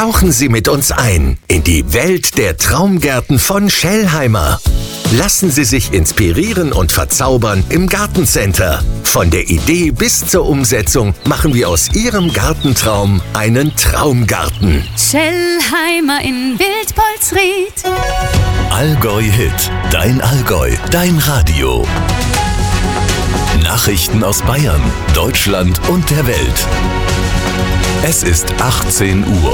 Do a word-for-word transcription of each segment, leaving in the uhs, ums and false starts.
Tauchen Sie mit uns ein in die Welt der Traumgärten von Schellheimer. Lassen Sie sich inspirieren und verzaubern im Gartencenter. Von der Idee bis zur Umsetzung machen wir aus Ihrem Gartentraum einen Traumgarten. Schellheimer in Wildpolsried. Allgäu Hit, dein Allgäu, dein Radio. Nachrichten aus Bayern, Deutschland und der Welt. Es ist achtzehn Uhr.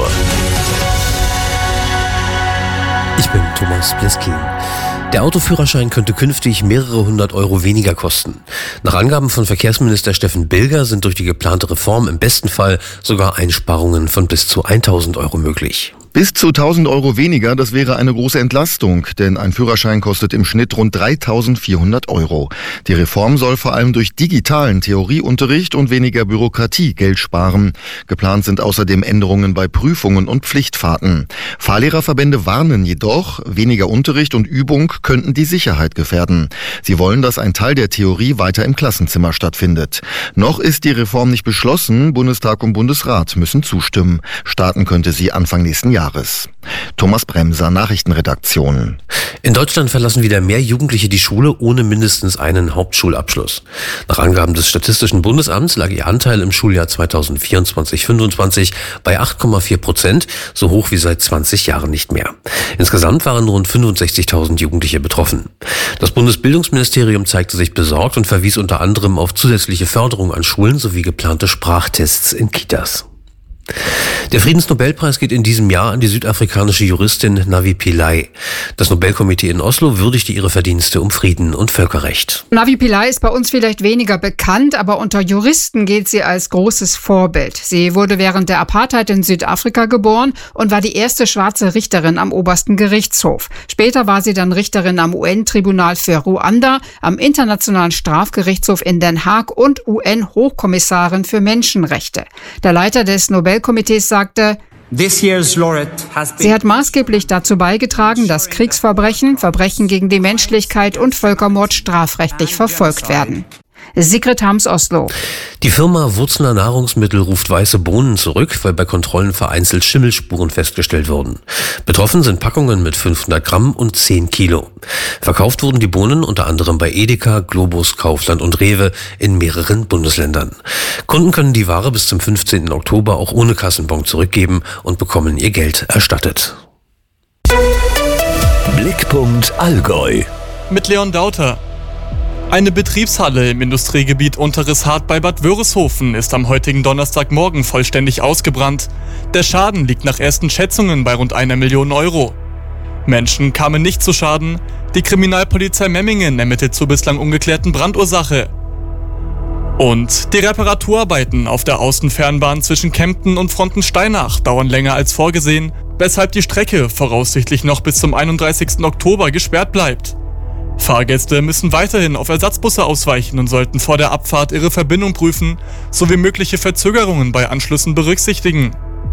Ich bin Thomas Bliskin. Der Autoführerschein könnte künftig mehrere hundert Euro weniger kosten. Nach Angaben von Verkehrsminister Steffen Bilger sind durch die geplante Reform im besten Fall sogar Einsparungen von bis zu tausend Euro möglich. Bis zu tausend Euro weniger, das wäre eine große Entlastung, denn ein Führerschein kostet im Schnitt rund dreitausendvierhundert Euro. Die Reform soll vor allem durch digitalen Theorieunterricht und weniger Bürokratie Geld sparen. Geplant sind außerdem Änderungen bei Prüfungen und Pflichtfahrten. Fahrlehrerverbände warnen jedoch, weniger Unterricht und Übung könnten die Sicherheit gefährden. Sie wollen, dass ein Teil der Theorie weiter im Klassenzimmer stattfindet. Noch ist die Reform nicht beschlossen, Bundestag und Bundesrat müssen zustimmen. Starten könnte sie Anfang nächsten Jahres. Thomas Bremser, Nachrichtenredaktion. In Deutschland verlassen wieder mehr Jugendliche die Schule ohne mindestens einen Hauptschulabschluss. Nach Angaben des Statistischen Bundesamts lag ihr Anteil im Schuljahr zweitausendvierundzwanzig fünfundzwanzig bei acht Komma vier Prozent, so hoch wie seit zwanzig Jahren nicht mehr. Insgesamt waren rund fünfundsechzigtausend Jugendliche betroffen. Das Bundesbildungsministerium zeigte sich besorgt und verwies unter anderem auf zusätzliche Förderung an Schulen sowie geplante Sprachtests in Kitas. Der Friedensnobelpreis geht in diesem Jahr an die südafrikanische Juristin Navi Pillay. Das Nobelkomitee in Oslo würdigte ihre Verdienste um Frieden und Völkerrecht. Navi Pillay ist bei uns vielleicht weniger bekannt, aber unter Juristen gilt sie als großes Vorbild. Sie wurde während der Apartheid in Südafrika geboren und war die erste schwarze Richterin am obersten Gerichtshof. Später war sie dann Richterin am U N-Tribunal für Ruanda, am Internationalen Strafgerichtshof in Den Haag und U N-Hochkommissarin für Menschenrechte. Der Leiter des Nobelkomitees sagte, sie hat maßgeblich dazu beigetragen, dass Kriegsverbrechen, Verbrechen gegen die Menschlichkeit und Völkermord strafrechtlich verfolgt werden. Sigrid Hams, Oslo. Die Firma Wurzler Nahrungsmittel ruft weiße Bohnen zurück, weil bei Kontrollen vereinzelt Schimmelspuren festgestellt wurden. Betroffen sind Packungen mit fünfhundert Gramm und zehn Kilo. Verkauft wurden die Bohnen unter anderem bei Edeka, Globus, Kaufland und Rewe in mehreren Bundesländern. Kunden können die Ware bis zum fünfzehnten Oktober auch ohne Kassenbon zurückgeben und bekommen ihr Geld erstattet. Blickpunkt Allgäu. Mit Leon Dauter. Eine Betriebshalle im Industriegebiet Unteres Hart bei Bad Wörishofen ist am heutigen Donnerstagmorgen vollständig ausgebrannt. Der Schaden liegt nach ersten Schätzungen bei rund einer Million Euro. Menschen kamen nicht zu Schaden. Die Kriminalpolizei Memmingen ermittelt zur bislang ungeklärten Brandursache. Und die Reparaturarbeiten auf der Außenfernbahn zwischen Kempten und Frontensteinach dauern länger als vorgesehen, weshalb die Strecke voraussichtlich noch bis zum einunddreißigsten Oktober gesperrt bleibt. Fahrgäste müssen weiterhin auf Ersatzbusse ausweichen und sollten vor der Abfahrt ihre Verbindung prüfen, sowie mögliche Verzögerungen bei Anschlüssen berücksichtigen.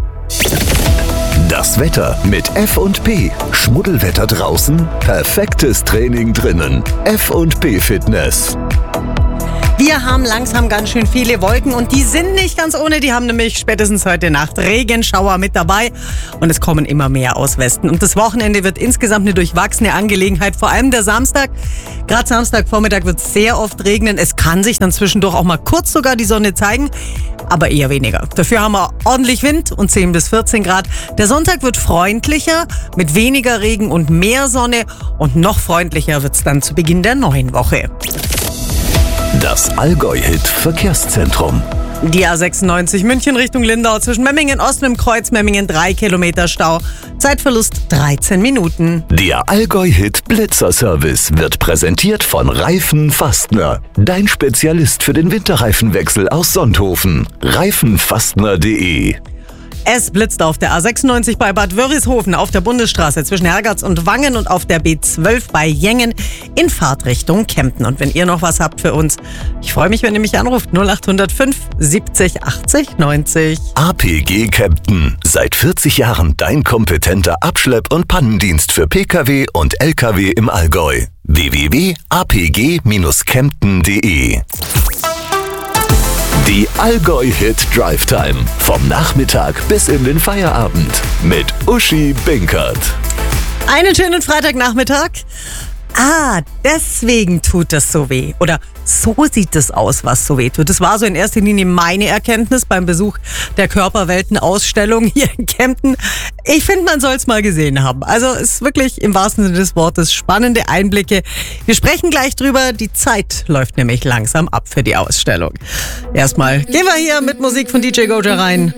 Das Wetter mit F und P. Schmuddelwetter draußen, perfektes Training drinnen. F und P Fitness. Wir haben langsam ganz schön viele Wolken und die sind nicht ganz ohne. Die haben nämlich spätestens heute Nacht Regenschauer mit dabei und es kommen immer mehr aus Westen. Und das Wochenende wird insgesamt eine durchwachsene Angelegenheit, vor allem der Samstag. Gerade Samstagvormittag wird es sehr oft regnen. Es kann sich dann zwischendurch auch mal kurz sogar die Sonne zeigen, aber eher weniger. Dafür haben wir ordentlich Wind und zehn bis vierzehn Grad. Der Sonntag wird freundlicher, mit weniger Regen und mehr Sonne und noch freundlicher wird es dann zu Beginn der neuen Woche. Das Allgäu-Hit Verkehrszentrum. Die A sechsundneunzig München Richtung Lindau zwischen Memmingen Ost und dem Kreuz Memmingen drei Kilometer Stau. Zeitverlust dreizehn Minuten. Der Allgäu-Hit Blitzer-Service wird präsentiert von Reifen Fastner. Dein Spezialist für den Winterreifenwechsel aus Sonthofen. reifenfastner punkt de. Es blitzt auf der A sechsundneunzig bei Bad Wörishofen, auf der Bundesstraße zwischen Hergatz und Wangen und auf der B zwölf bei Jengen in Fahrtrichtung Kempten. Und wenn ihr noch was habt für uns, ich freue mich, wenn ihr mich anruft. null acht null fünf siebzig achtzig neunzig. A P G Kempten. Seit vierzig Jahren dein kompetenter Abschlepp- und Pannendienst für Pkw und Lkw im Allgäu. w w w punkt a p g dash kempten punkt de Die Allgäu-Hit Drive Time. Vom Nachmittag bis in den Feierabend. Mit Uschi Binkert. Einen schönen Freitagnachmittag. Ah, deswegen tut das so weh. Oder so sieht es aus, was so weh tut. Das war so in erster Linie meine Erkenntnis beim Besuch der Körperwelten-Ausstellung hier in Kempten. Ich finde, man soll es mal gesehen haben. Also es ist wirklich im wahrsten Sinne des Wortes spannende Einblicke. Wir sprechen gleich drüber. Die Zeit läuft nämlich langsam ab für die Ausstellung. Erstmal gehen wir hier mit Musik von D J Goja rein.